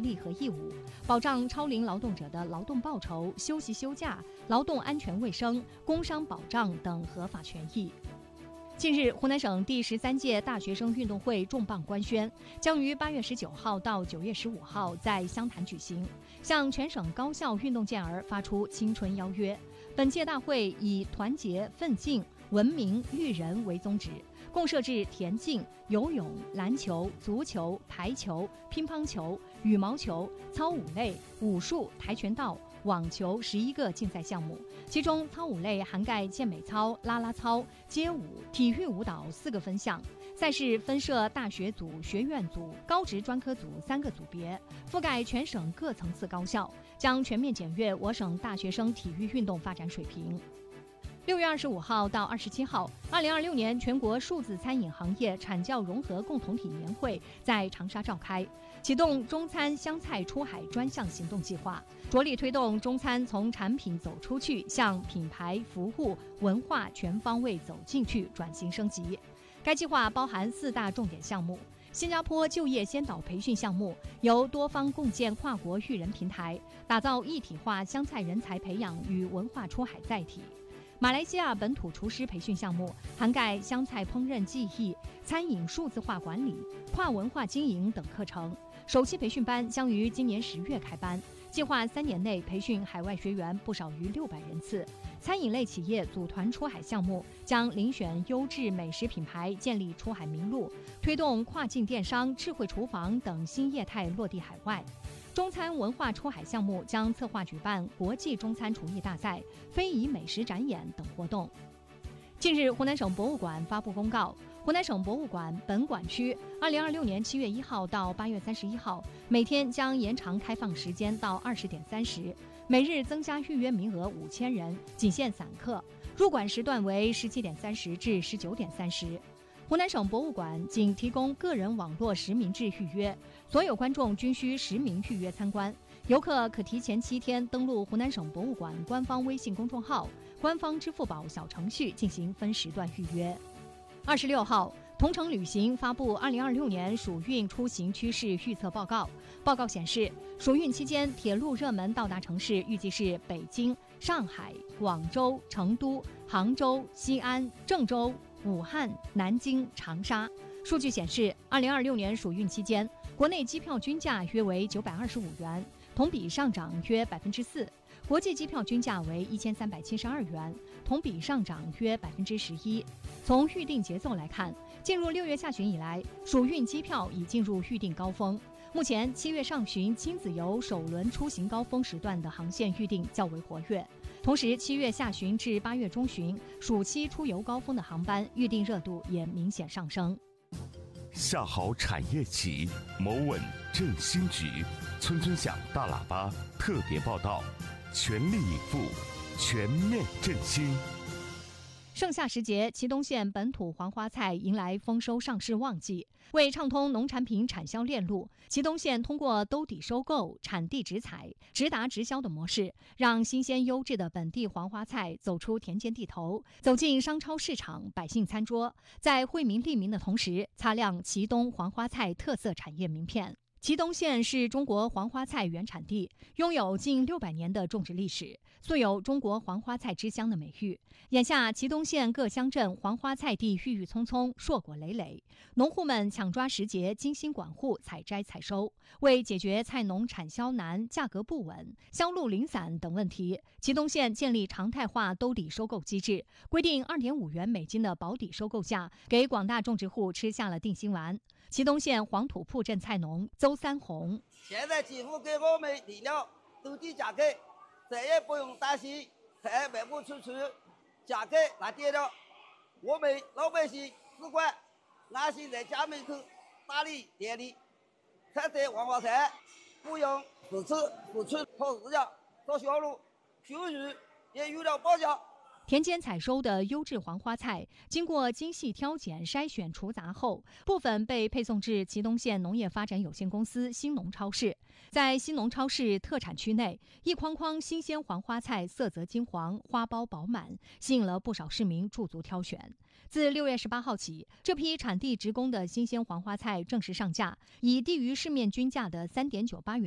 利和义务，保障超龄劳动者的劳动报酬、休息休假、劳动安全卫生、工伤保障等合法权益。近日，湖南省第13届大学生运动会重磅官宣，将于8月19号到9月15号在湘潭举行，向全省高校运动健儿发出青春邀约。本届大会以团结、奋进、文明、育人为宗旨，共设置田径、游泳、篮球、足球、排球、乒乓球、羽毛球、操舞类、武术、跆拳道、网球11个竞赛项目，其中操舞类涵盖健美操、啦啦操、街舞、体育舞蹈4个分项。赛事分设大学组、学院组、高职专科组3个组别，覆盖全省各层次高校，将全面检阅我省大学生体育运动发展水平。6月25号到27号，2026年全国数字餐饮行业产教融合共同体年会在长沙召开，启动中餐湘菜出海专项行动计划，着力推动中餐从产品走出去向品牌、服务、文化全方位走进去转型升级。该计划包含4大重点项目：新加坡就业先导培训项目，由多方共建跨国育人平台，打造一体化湘菜人才培养与文化出海载体；马来西亚本土厨师培训项目，涵盖湘菜烹饪技艺、餐饮数字化管理、跨文化经营等课程。首期培训班将于今年10月开班，计划3年内培训海外学员不少于600人次。餐饮类企业组团出海项目将遴选优质美食品牌，建立出海名录，推动跨境电商、智慧厨房等新业态落地海外。中餐文化出海项目将策划举办国际中餐厨艺大赛、非遗美食展演等活动。近日，湖南省博物馆发布公告，湖南省博物馆本馆区2026年7月1号到8月31号，每天将延长开放时间到20点30，每日增加预约名额5000人，仅限散客。入馆时段为17点30至19点30。湖南省博物馆仅提供个人网络实名制预约，所有观众均需实名预约参观。游客可提前7天登录湖南省博物馆官方微信公众号、官方支付宝小程序进行分时段预约。26号，同程旅行发布2026年暑运出行趋势预测报告。报告显示，暑运期间铁路热门到达城市预计是北京、上海、广州、成都、杭州、西安、郑州、武汉、南京、长沙。数据显示，2026年暑运期间，国内机票均价约为925元，同比上涨约4%；国际机票均价为1372元，同比上涨约11%。从预订节奏来看，进入6月下旬以来，暑运机票已进入预订高峰。目前7月上旬亲子游首轮出行高峰时段的航线预订较为活跃，同时7月下旬至8月中旬暑期出游高峰的航班预订热度也明显上升。 下好产业起，谋稳振兴局，村村响大喇叭特别报道，全力以赴，全面振兴。 盛夏时节，祁东县本土黄花菜迎来丰收上市旺季。为畅通农产品产销链路，祁东县通过兜底收购、产地直采、直达直销的模式，让新鲜优质的本地黄花菜走出田间地头，走进商超市场、百姓餐桌，在惠民利民的同时，擦亮祁东黄花菜特色产业名片。祁东县是中国黄花菜原产地，拥有近600年的种植历史，素有中国黄花菜之乡的美誉。眼下祁东县各乡镇黄花菜地郁郁葱葱，硕果累累，农户们抢抓时节，精心管护采摘采收。为解决菜农产销难、价格不稳、销路零散等问题，祁东县建立常态化兜底收购机制，规定2.5元每斤的保底收购价，给广大种植户吃下了定心丸。祁东县黄土铺镇菜农邹三红： 现在政府给我们定了兜底价格，再也不用担心菜卖不出去，价格那跌了，我们老百姓只管安心在家门口打理店里，采摘黄花菜，不用自此付出和日价做销路，收入也有了保障。 田间采收的优质黄花菜，经过精细挑拣、筛选、除杂后，部分被配送至祁东县农业发展有限公司新农超市。在新农超市特产区内，一筐筐新鲜黄花菜色泽金黄，花苞饱满，吸引了不少市民驻足挑选。自6月18号起，这批产地直供的新鲜黄花菜正式上架，以低于市面均价的3.98元